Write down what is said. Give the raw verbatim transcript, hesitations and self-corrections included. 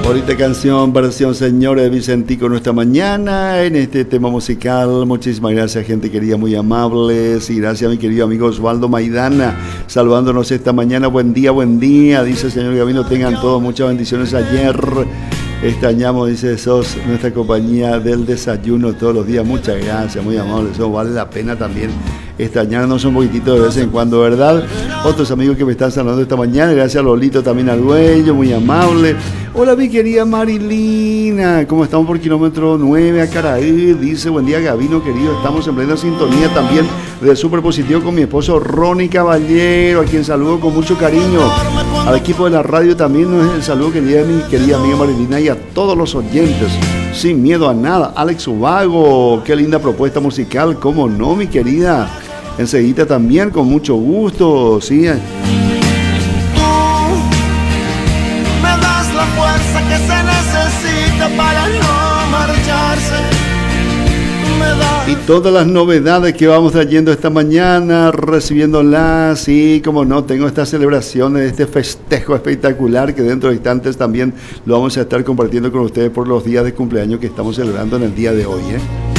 Bonita canción, versión señora de Vicentico nuestra mañana en este tema musical. Muchísimas gracias, gente querida, muy amables. Y gracias a mi querido amigo Osvaldo Maidana, saludándonos esta mañana. Buen día, buen día, dice el señor Gavino. Tengan todos muchas bendiciones ayer. Extrañamos, dice, sos nuestra compañía del desayuno todos los días. Muchas gracias, muy amable. Eso vale la pena también extrañarnos un poquitito de vez en cuando, ¿verdad? Otros amigos que me están saludando esta mañana. Gracias a Lolito también al dueño, muy amable. Hola, mi querida Marilina. ¿Cómo estamos por kilómetro nueve a Caraí? Dice, buen día, Gavino, querido. Estamos en plena sintonía también de Super Positivo con mi esposo Ronnie Caballero, a quien saludo con mucho cariño. Al equipo de la radio también el saludo que le mi querida amiga Marilina y a todos los oyentes. Sin miedo a nada. Alex Ubago, qué linda propuesta musical. ¿Cómo no, mi querida? Enseguida también, con mucho gusto, sí. La fuerza que se necesita para no marcharse. Y todas las novedades que vamos trayendo esta mañana, recibiéndolas, y como no, tengo estas celebraciones, este festejo espectacular que dentro de instantes también lo vamos a estar compartiendo con ustedes por los días de cumpleaños que estamos celebrando en el día de hoy, ¿eh?